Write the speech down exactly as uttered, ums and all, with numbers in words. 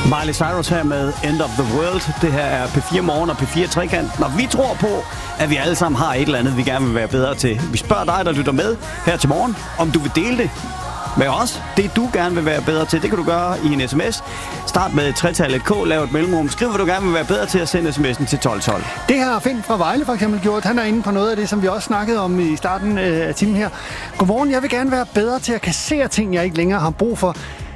Miley Cyrus her med End of the World. Det her er P fire Morgen og P fire Trekant. Når vi tror på, at vi alle sammen har et eller andet, vi gerne vil være bedre til. Vi spørger dig, der lytter med her til morgen, om du vil dele det med os. Det du gerne vil være bedre til, det kan du gøre i en sms. Start med tretallet K, lav et mellemrum. Skriv, hvad du gerne vil være bedre til at sende sms'en til tolv tolv. Det har Finn fra Vejle for eksempel gjort. Han er inde på noget af det, som vi også snakkede om i starten af timen her. Godmorgen, jeg vil gerne være bedre til at kassere ting, jeg ikke længere har brug for.